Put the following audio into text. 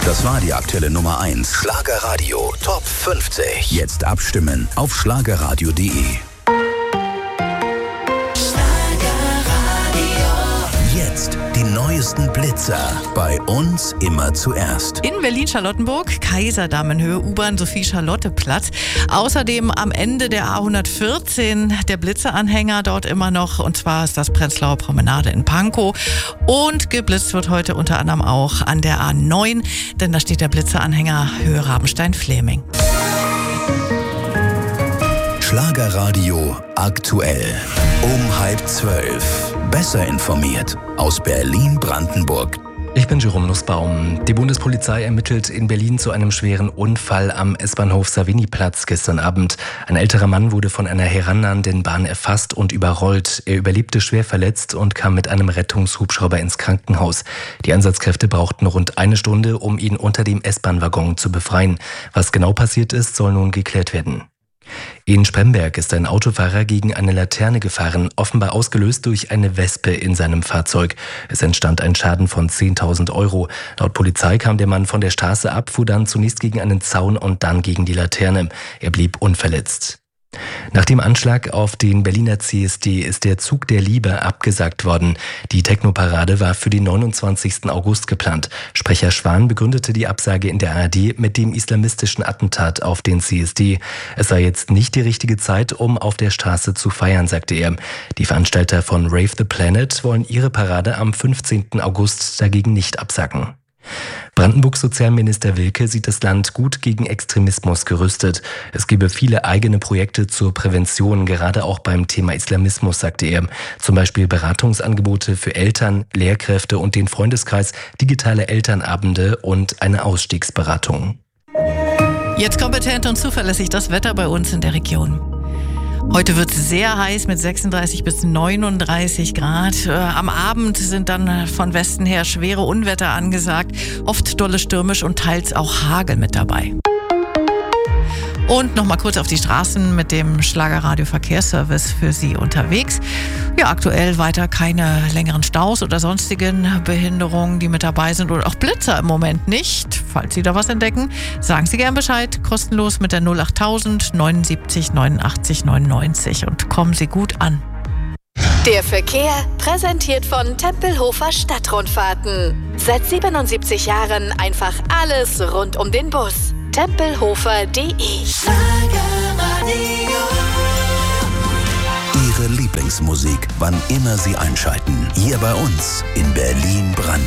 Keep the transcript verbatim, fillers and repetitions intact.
Das war die aktuelle Nummer eins. Schlagerradio Top fünfzig. Jetzt abstimmen auf schlagerradio punkt de. Jetzt die neuesten Blitzer. Bei uns immer zuerst. In Berlin-Charlottenburg, Kaiserdamenhöhe, U-Bahn Sophie-Charlotte-Platz. Außerdem am Ende der A hundertvierzehn der Blitzeranhänger dort immer noch. Und zwar ist das Prenzlauer Promenade in Pankow. Und geblitzt wird heute unter anderem auch an der A neun, denn da steht der Blitzeranhänger Höhe Rabenstein-Fläming. Schlagerradio aktuell. Um halb zwölf. Besser informiert aus Berlin-Brandenburg. Ich bin Jerome Nussbaum. Die Bundespolizei ermittelt in Berlin zu einem schweren Unfall am S-Bahnhof Savignyplatz gestern Abend. Ein älterer Mann wurde von einer herannahenden Bahn erfasst und überrollt. Er überlebte schwer verletzt und kam mit einem Rettungshubschrauber ins Krankenhaus. Die Einsatzkräfte brauchten rund eine Stunde, um ihn unter dem S-Bahn-Waggon zu befreien. Was genau passiert ist, soll nun geklärt werden. In Spremberg ist ein Autofahrer gegen eine Laterne gefahren, offenbar ausgelöst durch eine Wespe in seinem Fahrzeug. Es entstand ein Schaden von zehntausend Euro. Laut Polizei kam der Mann von der Straße ab, fuhr dann zunächst gegen einen Zaun und dann gegen die Laterne. Er blieb unverletzt. Nach dem Anschlag auf den Berliner C S D ist der Zug der Liebe abgesagt worden. Die Technoparade war für den neunundzwanzigsten August geplant. Sprecher Schwan begründete die Absage in der A R D mit dem islamistischen Attentat auf den C S D. Es sei jetzt nicht die richtige Zeit, um auf der Straße zu feiern, sagte er. Die Veranstalter von Rave the Planet wollen ihre Parade am fünfzehnten August dagegen nicht absagen. Brandenburgs Sozialminister Wilke sieht das Land gut gegen Extremismus gerüstet. Es gebe viele eigene Projekte zur Prävention, gerade auch beim Thema Islamismus, sagte er. Zum Beispiel Beratungsangebote für Eltern, Lehrkräfte und den Freundeskreis, digitale Elternabende und eine Ausstiegsberatung. Jetzt kompetent und zuverlässig das Wetter bei uns in der Region. Heute wird es sehr heiß mit sechsunddreißig bis neununddreißig Grad. Am Abend sind dann von Westen her schwere Unwetter angesagt, oft dolle stürmisch und teils auch Hagel mit dabei. Und nochmal kurz auf die Straßen mit dem Schlagerradio Verkehrsservice für Sie unterwegs. Ja, aktuell weiter keine längeren Staus oder sonstigen Behinderungen, die mit dabei sind, und auch Blitzer im Moment nicht. Falls Sie da was entdecken, sagen Sie gern Bescheid. Kostenlos mit der null achttausend neunundsiebzig neunundachtzig neunundneunzig und kommen Sie gut an. Der Verkehr präsentiert von Tempelhofer Stadtrundfahrten. Seit siebenundsiebzig Jahren einfach alles rund um den Bus. Tempelhofer punkt de. Ihre Lieblingsmusik, wann immer Sie einschalten. Hier bei uns in Berlin-Brandenburg.